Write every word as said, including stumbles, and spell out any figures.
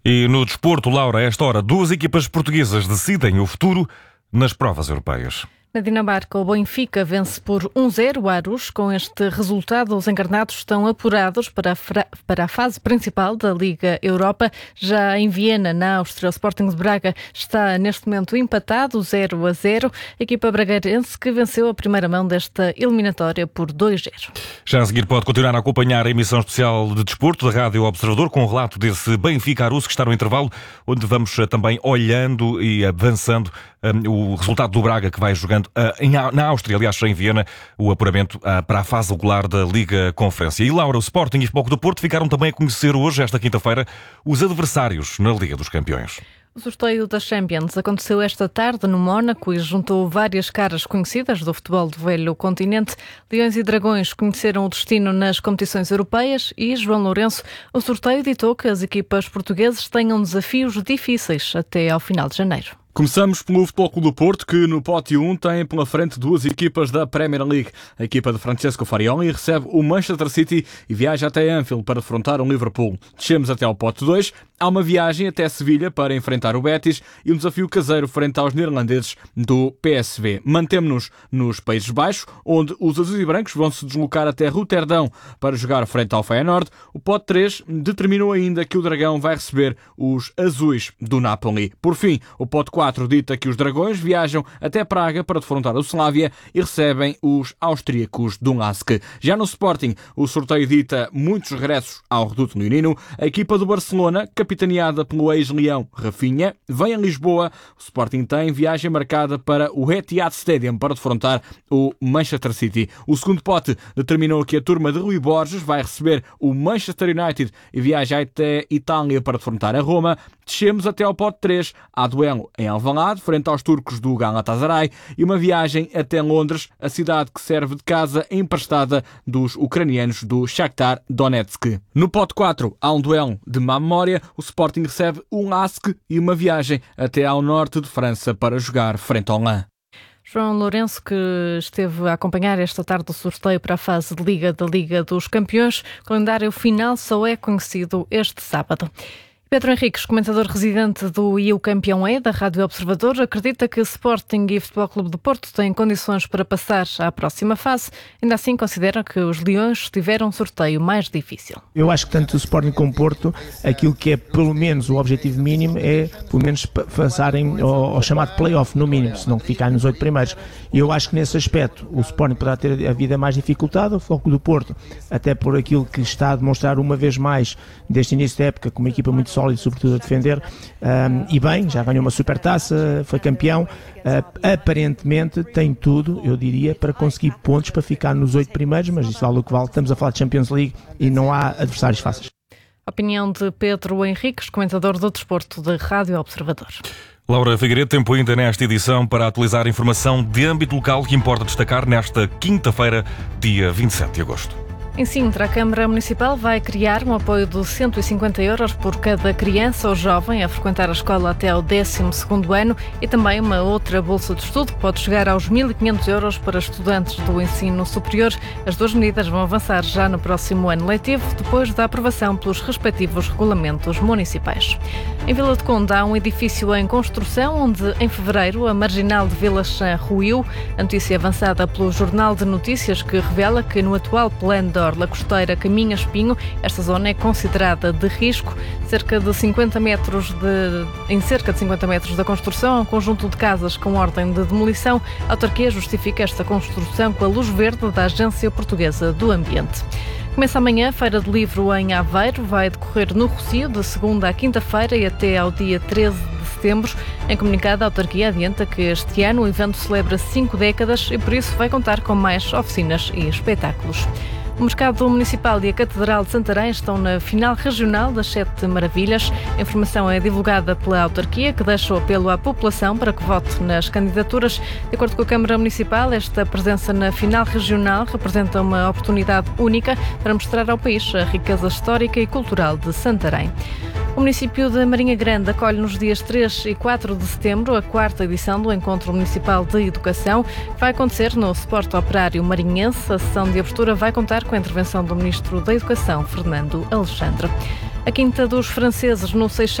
E no desporto, Laura, a esta hora, duas equipas portuguesas decidem o futuro nas provas europeias. Na Dinamarca, o Benfica vence por um zero o Aarhus. Com este resultado, os encarnados estão apurados para a, fra... para a fase principal da Liga Europa. Já em Viena, na Áustria, o Sporting de Braga está neste momento empatado, zero a zero. A equipa bragarense que venceu a primeira mão desta eliminatória por dois a zero. Já a seguir pode continuar a acompanhar a emissão especial de desporto da Rádio Observador com o relato desse Benfica-Aarhus que está no intervalo, onde vamos também olhando e avançando um, o resultado do Braga que vai jogando uh, na Áustria, aliás, em Viena, o apuramento uh, para a fase regular da Liga Conferência. E Laura, o Sporting e o Futebol Clube do Porto ficaram também a conhecer hoje, esta quinta-feira, os adversários na Liga dos Campeões. O sorteio das Champions aconteceu esta tarde no Mónaco e juntou várias caras conhecidas do futebol do velho continente. Leões e Dragões conheceram o destino nas competições europeias e João Lourenço, o sorteio ditou que as equipas portuguesas tenham desafios difíceis até ao final de janeiro. Começamos pelo Futebol Clube do Porto, que no pote um tem pela frente duas equipas da Premier League. A equipa de Francesco Farioli recebe o Manchester City e viaja até Anfield para defrontar o Liverpool. Descemos até ao pote dois. Há uma viagem até Sevilha para enfrentar o Betis e um desafio caseiro frente aos neerlandeses do P S V. Mantemos-nos nos Países Baixos, onde os azuis e brancos vão se deslocar até Roterdão para jogar frente ao Feyenoord. O pote três determinou ainda que o Dragão vai receber os azuis do Napoli. Por fim, o pote quatro dita que os Dragões viajam até Praga para defrontar o Slavia e recebem os austríacos do Lask. Já no Sporting, o sorteio dita muitos regressos ao reduto leonino. A equipa do Barcelona, capitaneada pelo ex-leão Rafinha, vem a Lisboa. O Sporting tem viagem marcada para o Etihad Stadium para defrontar o Manchester City. O segundo pote determinou que a turma de Rui Borges vai receber o Manchester United e viaja até Itália para defrontar a Roma. Descemos até ao pote três. Há duelo em Alvalade, frente aos turcos do Galatasaray, e uma viagem até Londres, a cidade que serve de casa emprestada dos ucranianos do Shakhtar Donetsk. No pote quatro, há um duelo de má memória. O Sporting recebe o Lask e uma viagem até ao norte de França para jogar frente ao Lens. João Lourenço, que esteve a acompanhar esta tarde o sorteio para a fase de Liga da Liga dos Campeões. O calendário final só é conhecido este sábado. Pedro Henriques, comentador residente do E U Campeão E da Rádio Observador, acredita que Sporting e Futebol Clube do Porto têm condições para passar à próxima fase. Ainda assim, considera que os Leões tiveram um sorteio mais difícil. Eu acho que tanto o Sporting como o Porto, aquilo que é pelo menos o objetivo mínimo é pelo menos passarem ao, ao chamado play-off, no mínimo, se não ficar nos oito primeiros. E eu acho que nesse aspecto o Sporting poderá ter a vida mais dificultada, o Futebol Clube do Porto, até por aquilo que está a demonstrar uma vez mais deste início da época, com uma equipa muito sólida, e sobretudo a defender, um, e bem, já ganhou uma supertaça, foi campeão, uh, aparentemente tem tudo, eu diria, para conseguir pontos para ficar nos oito primeiros, mas isso vale o que vale, estamos a falar de Champions League e não há adversários fáceis. Opinião de Pedro Henriques, comentador do desporto da Rádio Observador. Laura Figueiredo, tempo ainda nesta edição para atualizar a informação de âmbito local que importa destacar nesta quinta-feira, dia vinte e sete de agosto. Em Sintra, a Câmara Municipal vai criar um apoio de cento e cinquenta euros por cada criança ou jovem a frequentar a escola até ao décimo segundo ano e também uma outra bolsa de estudo que pode chegar aos mil e quinhentos euros para estudantes do ensino superior. As duas medidas vão avançar já no próximo ano letivo, depois da aprovação pelos respectivos regulamentos municipais. Em Vila de Conde há um edifício em construção onde, em fevereiro, a marginal de Vila Chã ruiu. A notícia avançada pelo Jornal de Notícias que revela que no atual plano de orla costeira Caminha Espinho, esta zona é considerada de risco. Cerca de cinquenta metros de, em cerca de cinquenta metros da construção, há um conjunto de casas com ordem de demolição. A autarquia justifica esta construção com a luz verde da Agência Portuguesa do Ambiente. Começa amanhã a Feira do Livro em Aveiro, vai decorrer no Rocio de segunda à quinta-feira e até ao dia treze de setembro. Em comunicado, a autarquia adianta que este ano o evento celebra cinco décadas e por isso vai contar com mais oficinas e espetáculos. O Mercado Municipal e a Catedral de Santarém estão na final regional das Sete Maravilhas. A informação é divulgada pela autarquia, que deixa o apelo à população para que vote nas candidaturas. De acordo com a Câmara Municipal, esta presença na final regional representa uma oportunidade única para mostrar ao país a riqueza histórica e cultural de Santarém. O município de Marinha Grande acolhe nos dias três e quatro de setembro a quarta edição do Encontro Municipal de Educação, que vai acontecer no Sport Operário Marinhense. A sessão de abertura vai contar com a intervenção do Ministro da Educação, Fernando Alexandre. A Quinta dos Franceses, no Seixal,